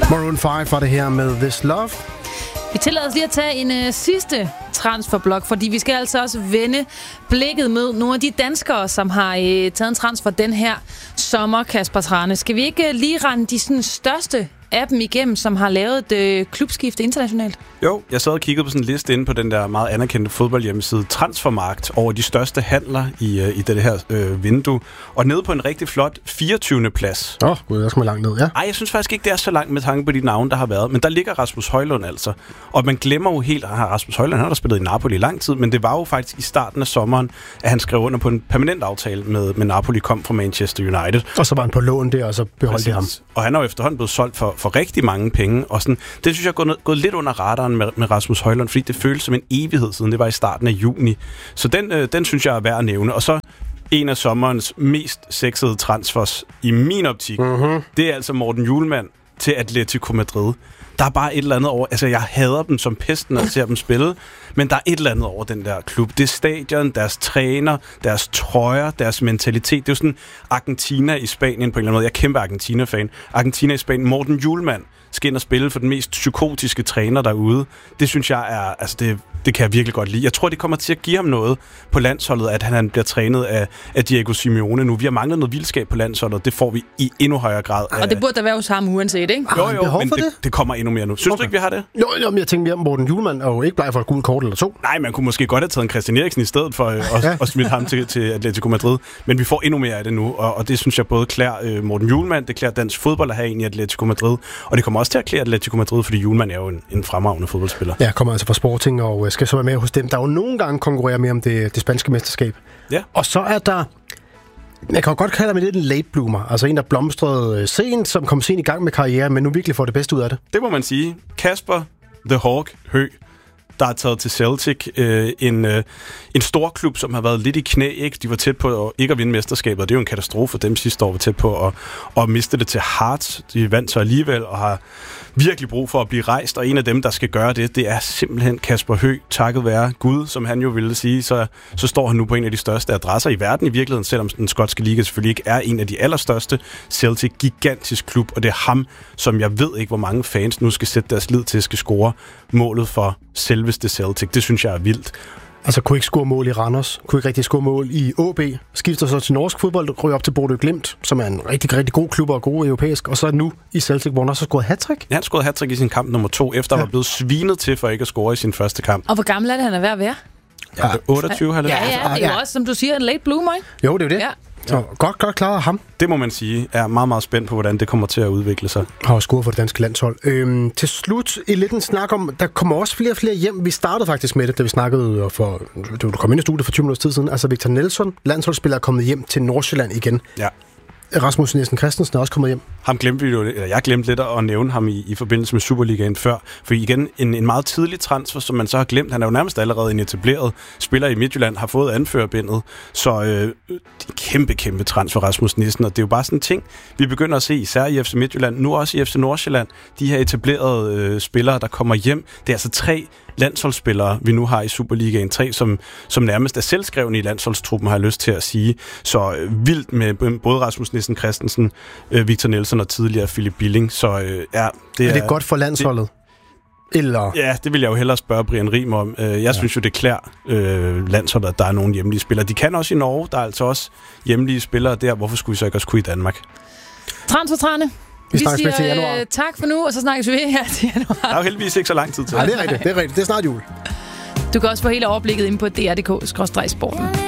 Maroon 5 var det her med This Love. Vi tillader os lige at tage en sidste transferblok, fordi vi skal altså også vende blikket med nogle af de danskere, som har taget en transfer den her sommer, Kasper Trane. Skal vi ikke lige rende de sådan, største af dem igennem, som har lavet et klubskifte internationalt? Jo, jeg sad og kiggede på sådan en liste inde på den der meget anerkendte fodboldhjemmeside Transfermarkt over de største handler i det her vindue. Og nede på en rigtig flot 24. plads. Gud, der skal man langt ned, ja. Ej, jeg synes faktisk ikke, det er så langt med tanke på de navne, der har været. Men der ligger Rasmus Højlund altså. Og man glemmer jo helt, at Rasmus Højlund han har spillet i Napoli i lang tid, men det var jo faktisk i starten af sommeren, at han skrev under på en permanent aftale med Napoli, kom fra Manchester United. Og så var han på lån der, og så beholdt det ham. Og han er jo efterhånden blevet solgt for rigtig mange penge. Og sådan, det synes jeg er gået lidt under radaren med Rasmus Højlund, fordi det føles som en evighed siden. Det var i starten af juni. Så den synes jeg er værd at nævne. Og så en af sommerens mest sexede transfers i min optik, det er altså Morten Hjulmand til Atletico Madrid. Der er bare et eller andet over... Altså, jeg hader dem som pesten, når jeg ser dem spille, men der er et eller andet over den der klub. Det er stadion, deres træner, deres trøjer, deres mentalitet. Det er jo sådan Argentina i Spanien på en eller anden måde. Jeg er kæmpe Argentina-fan. Argentina i Spanien. Morten Hjulmand skal ind og spille for den mest psykotiske træner derude. Det synes jeg er... Altså, det kan jeg virkelig godt lide. Jeg tror, det kommer til at give ham noget på landsholdet, at han bliver trænet af Diego Simeone nu. Vi har manglet noget vildskab på landsholdet. Det får vi i endnu højere grad. Og det burde der være hos ham uanset, ikke? Jo, men det kommer endnu mere nu. Synes du ikke, vi har det? Jo, men jeg tænker mere, Morten Hjulmand er jo ikke bleg for et gult kort eller to. Nej, man kunne måske godt have taget en Christian Eriksen i stedet for at smide ham til Atletico Madrid. Men vi får endnu mere af det nu, og det synes jeg både klæder Morten Hjulmand, det klæder dansk fodbold at have en i Atletico Madrid, og det kommer også til at klæde Atletico Madrid, fordi Hjulmand er jo en fremragende fodboldspiller. Ja, kommer altså fra Sporting og skal så være med hos dem, der jo nogle gange konkurrerer med om det spanske mesterskab. Ja. Og så er der, jeg kan jo godt kalde ham lidt en late bloomer, altså en, der blomstrede sent, som kom sent i gang med karriere, men nu virkelig får det bedste ud af det. Det må man sige. Kasper The Hawk Høgh, der er taget til Celtic, en stor klub, som har været lidt i knæ, ikke? De var tæt på ikke at vinde mesterskabet, og det er jo en katastrofe. Dem sidste år var tæt på at miste det til Hearts. De vandt så alligevel, og har virkelig brug for at blive rejst, og en af dem, der skal gøre det er simpelthen Kasper Høgh, takket være Gud, som han jo ville sige, så står han nu på en af de største adresser i verden i virkeligheden, selvom den skotske liga selvfølgelig ikke er en af de allerstørste. Celtic, gigantisk klub, og det er ham, som jeg ved ikke, hvor mange fans nu skal sætte deres lid til, skal score målet for selveste Celtic. Det synes jeg er vildt. Altså kunne ikke score mål i Randers, kunne ikke rigtig score mål i AB, skifter så til norsk fodbold, ryger op til Bodø Glimt, som er en rigtig, rigtig god klub og god europæisk, og så nu i Celtic, hvor han også har scoret hattrick. Ja, han scorede hattrick i sin kamp nummer 2, efter at være blevet svinet til for ikke at score i sin første kamp. Og hvor gammel er det, han er ved at være? Ja, 28 har det. Ja, det er jo også, som du siger, en late bloomer, ikke? Jo, det er jo det. Ja. Så godt klaret ham. Det må man sige. Jeg er meget, meget spændt på, hvordan det kommer til at udvikle sig. Har scoret for det danske landshold. Til slut i lidt en snak om, der kommer også flere og flere hjem. Vi startede faktisk med det, da vi snakkede du kom ind i studiet for 20 minutter tid siden. Altså Victor Nelson, landsholdsspiller, er kommet hjem til Nordsjælland igen. Ja. Rasmus Nielsen Christensen er også kommet hjem. Ham glemte vi jo, eller jeg glemte lidt at nævne ham i forbindelse med Superligaen før. For igen, en meget tidlig transfer, som man så har glemt. Han er jo nærmest allerede en etableret spiller i Midtjylland, har fået anførerbindet. Så kæmpe transfer, Rasmus Nielsen. Og det er jo bare sådan en ting, vi begynder at se, især i FC Midtjylland, nu også i FC Nordsjælland. De her etablerede spillere, der kommer hjem. Det er altså 3 landsholdsspillere, vi nu har i Superligaen 3, som nærmest er selvskrevne i landsholdstruppen, har jeg lyst til at sige. Så vildt med både Rasmus Nielsen Christensen, Victor Nelson og tidligere Philip Billing. Så er det godt for landsholdet? Eller? Ja, det vil jeg jo hellere spørge Brian Riem om. Jeg synes jo, det klæder landsholdet, at der er nogle hjemlige spillere. De kan også i Norge, der er altså også hjemlige spillere der. Hvorfor skulle vi så ikke også kunne i Danmark? Transfertrane. Vi siger til januar. Tak for nu, og så snakkes vi her til januar. Der er jo heldigvis ikke så lang tid til. Nej, det er rigtigt. Det er snart jul. Du kan også få hele overblikket inde på dr.dk/sporten.